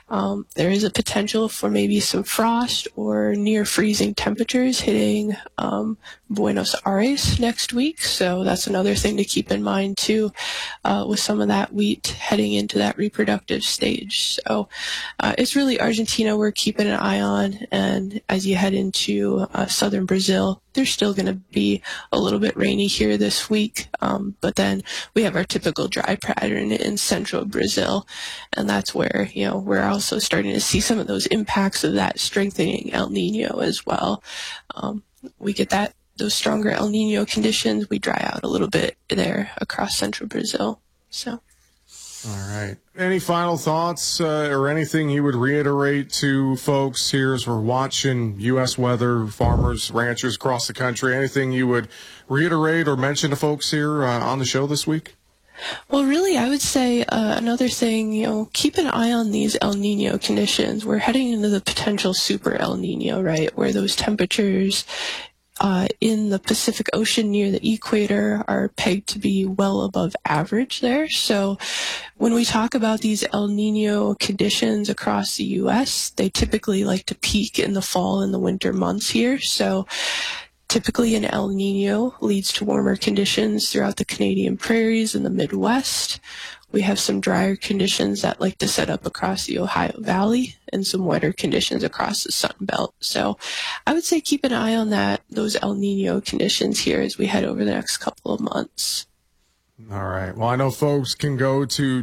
There is a potential for maybe some frost or near freezing temperatures hitting Buenos Aires next week. So that's another thing to keep in mind too, with some of that wheat heading into that reproductive stage. So it's really Argentina we're keeping an eye on. And as you head into southern Brazil, there's still going to be a little bit rainy here this week, but then we have our typical dry pattern in central Brazil, and that's where, we're also starting to see some of those impacts of that strengthening El Nino as well. We get those stronger El Nino conditions, we dry out a little bit there across central Brazil. So. All right. Any final thoughts or anything you would reiterate to folks here as we're watching U.S. weather, farmers, ranchers across the country? Anything you would reiterate or mention to folks here on the show this week? Well, really, I would say another thing, keep an eye on these El Nino conditions. We're heading into the potential super El Nino, right, where those temperatures in the Pacific Ocean near the equator are pegged to be well above average there. So when we talk about these El Nino conditions across the U.S., they typically like to peak in the fall and the winter months here. So typically an El Nino leads to warmer conditions throughout the Canadian prairies and the Midwest. We have some drier conditions that like to set up across the Ohio Valley and some wetter conditions across the Sun Belt. So I would say keep an eye on those El Nino conditions here as we head over the next couple of months. All right. Well, I know folks can go to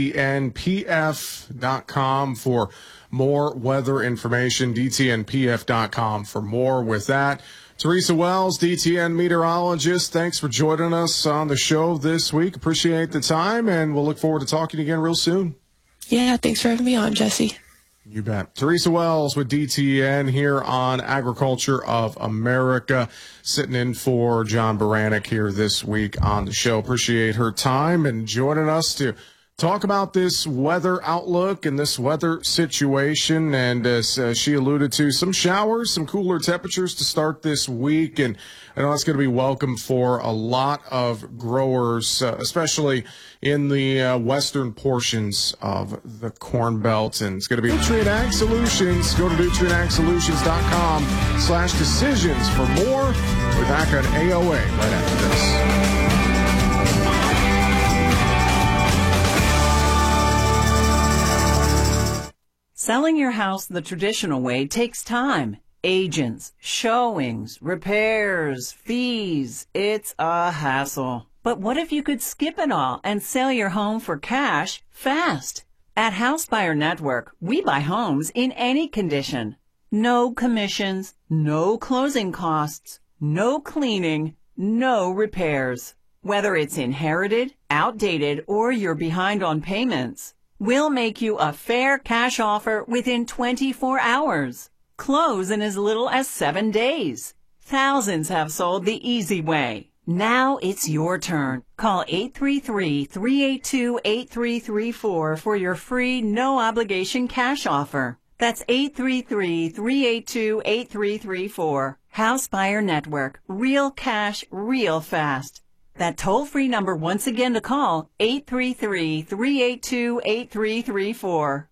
dtnpf.com for more weather information, dtnpf.com for more with that. Teresa Wells, DTN meteorologist, thanks for joining us on the show this week. Appreciate the time, and we'll look forward to talking to you again real soon. Yeah, thanks for having me on, Jesse. You bet. Teresa Wells with DTN here on Agriculture of America, sitting in for John Baranek here this week on the show. Appreciate her time and joining us to talk about this weather outlook and this weather situation. And as she alluded to, some showers, some cooler temperatures to start this week. And I know that's going to be welcome for a lot of growers, especially in the western portions of the Corn Belt. And it's going to be Nutrient Ag Solutions. Go to nutrientagsolutions.com/decisions for more. We're back on AOA right after this. Selling your house the traditional way takes time. Agents, showings, repairs, fees. It's a hassle. But what if you could skip it all and sell your home for cash fast? At House Buyer Network, we buy homes in any condition. No commissions, no closing costs, no cleaning, no repairs. Whether it's inherited, outdated, or you're behind on payments, we'll make you a fair cash offer within 24 hours. Close in as little as 7 days. Thousands have sold the easy way. Now it's your turn. Call 833-382-8334 for your free, no-obligation cash offer. That's 833-382-8334. House Buyer Network. Real cash, real fast. That toll-free number once again to call, 833-382-8334.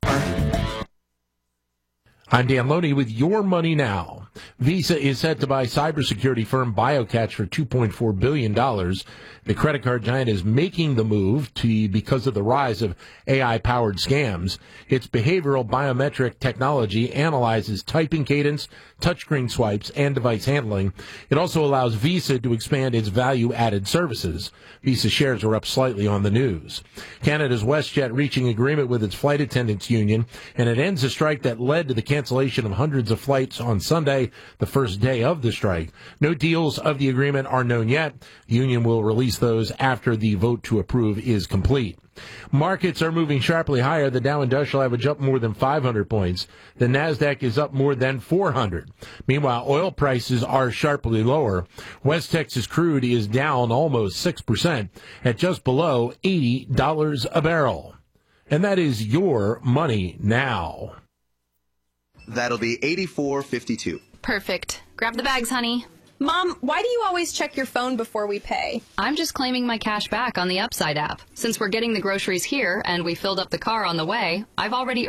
I'm Dan Loney with Your Money Now. Visa is set to buy cybersecurity firm BioCatch for $2.4 billion. The credit card giant is making the move because of the rise of AI-powered scams. Its behavioral biometric technology analyzes typing cadence, touchscreen swipes, and device handling. It also allows Visa to expand its value-added services. Visa shares are up slightly on the news. Canada's WestJet reaching agreement with its flight attendants union, and it ends a strike that led to the cancellation of hundreds of flights on Sunday, the first day of the strike. No deals of the agreement are known yet. The union will release those after the vote to approve is complete. Markets are moving sharply higher. The Dow Industrial Average up more than 500 points. The Nasdaq is up more than 400. Meanwhile, oil prices are sharply lower. West Texas crude is down almost 6% at just below $80 a barrel. And that is Your Money Now. That'll be $84.52. Perfect. Grab the bags, honey. Mom, why do you always check your phone before we pay? I'm just claiming my cash back on the Upside app. Since we're getting the groceries here and we filled up the car on the way, I've already